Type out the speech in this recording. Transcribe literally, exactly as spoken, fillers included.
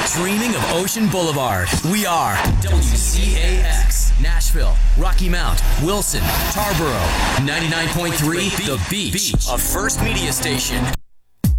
Dreaming of Ocean Boulevard. We are W C A X. Nashville, Rocky Mount, Wilson, Tarboro. ninety-nine point three The Beach, a First Media Station.